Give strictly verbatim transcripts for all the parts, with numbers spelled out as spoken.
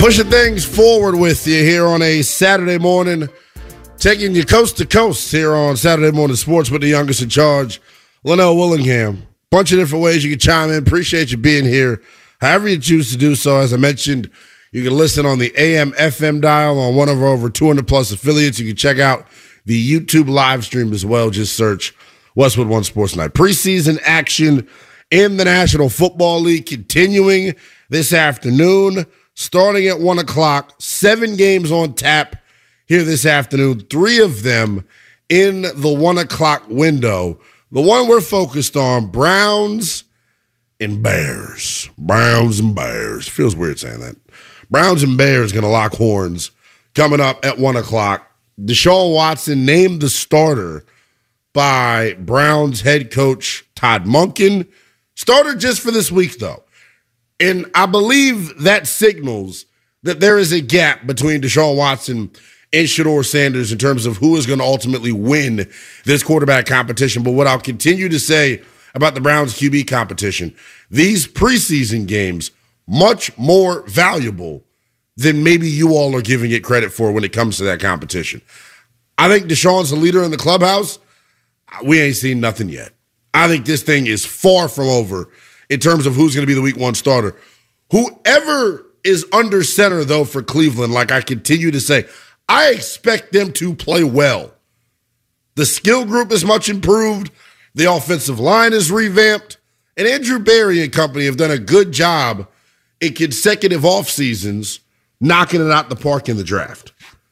Pushing things forward with you here on a Saturday morning, taking you coast to coast here on Saturday Morning Sports with the youngest in charge, Linnell Willingham. Bunch of different ways you can chime in. Appreciate you being here. However you choose to do so, as I mentioned, you can listen on the A M F M dial on one of our over two hundred plus affiliates. You can check out the YouTube live stream as well. Just search Westwood One Sports Night. Preseason action in the National Football League continuing this afternoon. Starting at one o'clock, seven games on tap here this afternoon, three of them in the one o'clock window. The one we're focused on, Browns and Bears. Browns and Bears. Feels weird saying that. Browns and Bears going to lock horns coming up at one o'clock. Deshaun Watson named the starter by Browns head coach Todd Monken. Starter just for this week, though. And I believe that signals that there is a gap between Deshaun Watson and Shedeur Sanders in terms of who is going to ultimately win this quarterback competition. But what I'll continue to say about the Browns Q B competition, these preseason games, much more valuable than maybe you all are giving it credit for when it comes to that competition. I think Deshaun's the leader in the clubhouse. We ain't seen nothing yet. I think this thing is far from over in terms of who's going to be the week one starter. Whoever is under center, though, for Cleveland, like I continue to say, I expect them to play well. The skill group is much improved. The offensive line is revamped. And Andrew Berry and company have done a good job in consecutive off seasons knocking it out the park in the draft.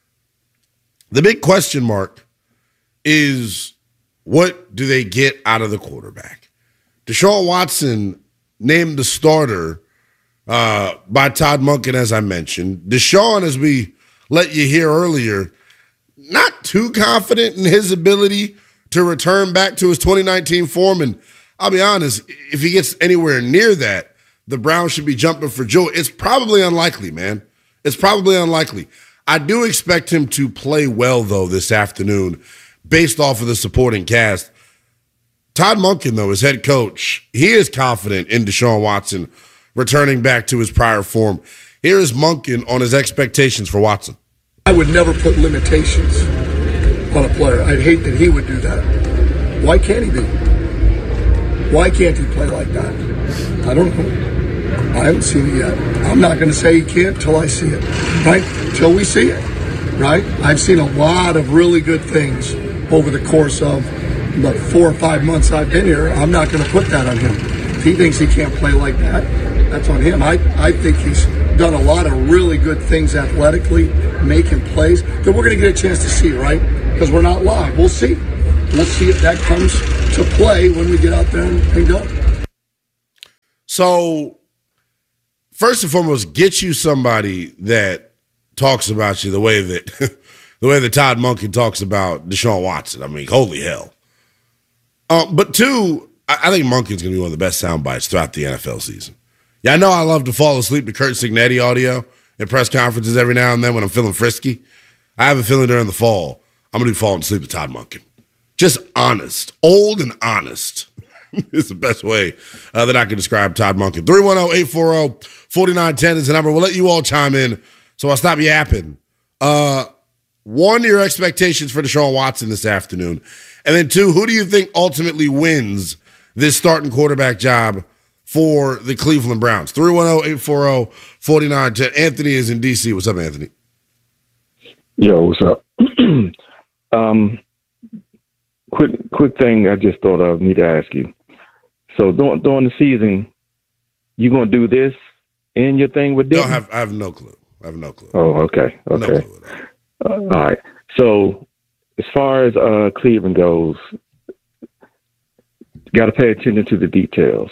The big question mark is, what do they get out of the quarterback? Deshaun Watson named the starter uh, by Todd Monken, as I mentioned. Deshaun, as we let you hear earlier, not too confident in his ability to return back to his twenty nineteen form. And I'll be honest, if he gets anywhere near that, the Browns should be jumping for joy. It's probably unlikely, man. It's probably unlikely. I do expect him to play well, though, this afternoon, based off of the supporting cast. Todd Monken, though, his head coach, he is confident in Deshaun Watson returning back to his prior form. Here is Monken on his expectations for Watson. I would never put limitations on a player. I'd hate that he would do that. Why can't he be? Why can't he play like that? I don't know. I haven't seen it yet. I'm not going to say he can't till I see it, right? Till we see it, right? I've seen a lot of really good things over the course of the four or five months I've been here. I'm not going to put that on him. If he thinks he can't play like that, that's on him. I, I think he's done a lot of really good things athletically, making plays that we're going to get a chance to see, right? Because we're not live. We'll see. Let's see if that comes to play when we get out there and, and go. So, first and foremost, get you somebody that talks about you the way that the way that Todd Monken talks about Deshaun Watson. I mean, holy hell. Uh, but two, I, I think Monken's going to be one of the best sound bites throughout the N F L season. Yeah, I know I love to fall asleep to Kurt Signetti audio in press conferences every now and then when I'm feeling frisky. I have a feeling during the fall, I'm going to be falling asleep to Todd Monken. Just honest. Old and honest is the best way uh, that I can describe Todd Monken. three one zero, eight four zero, four nine one zero is the number. We'll let you all chime in, so I'll stop yapping. Uh, one, your expectations for Deshaun Watson this afternoon. And then two, who do you think ultimately wins this starting quarterback job for the Cleveland Browns? three one zero, eight four zero, four nine one zero. Anthony is in D C. What's up, Anthony? Yo, what's up? um, quick quick thing I just thought of, need to ask you. So during, during the season, you going to do this in your thing with Denton? No, I have, I have no clue. I have no clue. Oh, okay. Okay. No clue uh, all right. So as far as uh, Cleveland goes, got to pay attention to the details.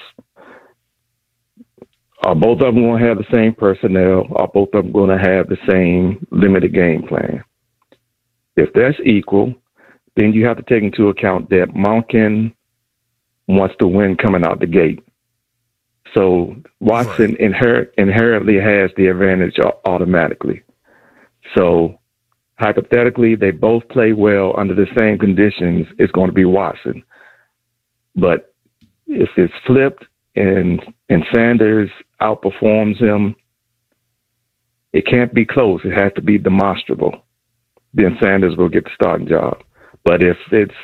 Are both of them going to have the same personnel? Are both of them going to have the same limited game plan? If that's equal, then you have to take into account that Monken wants to win coming out the gate. So Watson right. inher- inherently has the advantage automatically. So hypothetically, they both play well under the same conditions. It's going to be Watson. But if it's flipped and and Sanders outperforms him, It can't be close. It has to be demonstrable. Then Sanders will get the starting job. But if it's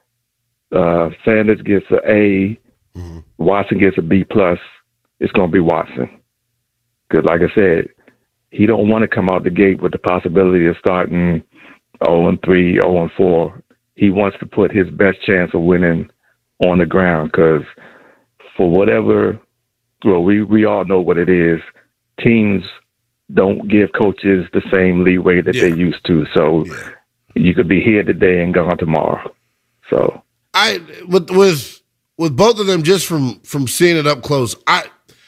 uh, Sanders gets an A, mm-hmm. Watson gets a B plus, it's going to be Watson. Because, like I said, he don't want to come out the gate with the possibility of starting oh and three, oh and four. He wants to put his best chance of winning on the ground. Because for whatever, well, we we all know what it is. Teams don't give coaches the same leeway that yeah. they used to. So yeah. you could be here today and gone tomorrow. So I with with with both of them, just from from seeing it up close, I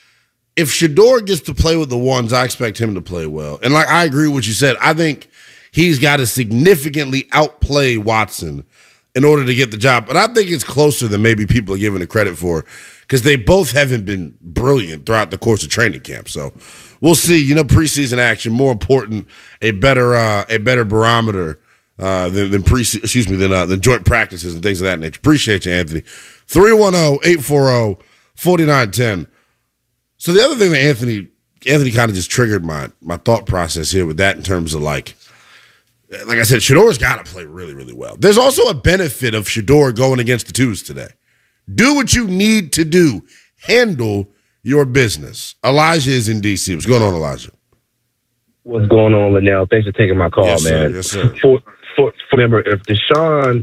if Shedeur gets to play with the ones, I expect him to play well. And like I agree with what you said. I think he's got to significantly outplay Watson in order to get the job. But I think it's closer than maybe people are giving it credit for, because they both haven't been brilliant throughout the course of training camp. So we'll see. You know, preseason action, more important, a better uh, a better barometer uh, than, than pre excuse me than uh, than joint practices and things of that nature. Appreciate you, Anthony. three one zero, eight four zero, four nine one zero. So the other thing that Anthony Anthony kind of just triggered my my thought process here with that, in terms of like like I said, Shedeur's got to play really, really well. There's also a benefit of Shedeur going against the twos today. Do what you need to do. Handle your business. Elijah is in D C. What's going on, Elijah? What's going on, Linnell? Thanks for taking my call, yes, man. Sir. Yes, sir. For, for, for, remember, if Deshaun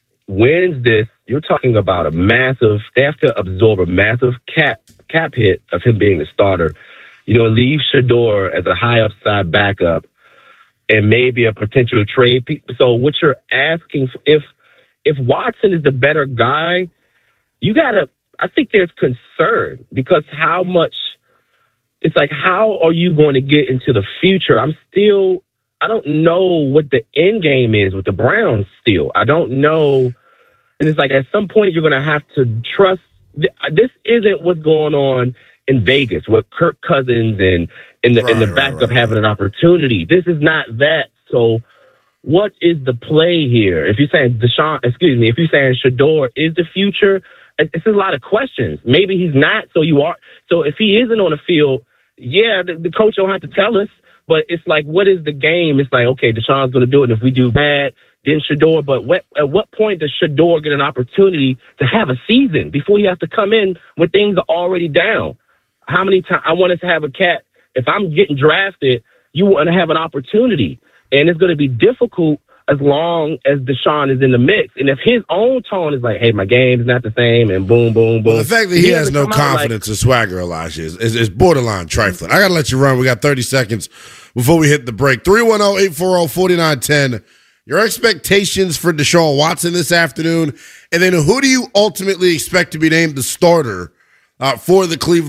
wins this, you're talking about a massive, they have to absorb a massive cap cap hit of him being the starter. You know, leave Shedeur as a high upside backup and maybe a potential trade. So what you're asking, if if Watson is the better guy, you got to, I think there's concern, because how much, it's like, how are you going to get into the future? I'm still, I don't know what the end game is with the Browns still. I don't know. And it's like, at some point, you're going to have to trust. This isn't what's going on in Vegas with Kirk Cousins and in the, right, in the backup right, right. having an opportunity. This is not that. So what is the play here? If you're saying Deshaun, excuse me, if you're saying Shedeur is the future, it's a lot of questions. Maybe he's not. So you are. So if he isn't on the field, yeah, the, the coach don't have to tell us. But it's like, what is the game? It's like, okay, Deshaun's going to do it. And if we do bad, then Shedeur. But what, at what point does Shedeur get an opportunity to have a season before he has to come in when things are already down? How many times I wanted to have a cat? If I'm getting drafted, you want to have an opportunity, and it's going to be difficult as long as Deshaun is in the mix. And if his own tone is like, hey, my game's not the same, and boom, boom, boom. Well, the fact that he, he has no confidence like, or swagger, Elijah, is, is, is borderline trifling. I got to let you run. We got thirty seconds before we hit the break. three one zero, eight four zero, four nine one zero. Your expectations for Deshaun Watson this afternoon, and then who do you ultimately expect to be named the starter uh, for the Cleveland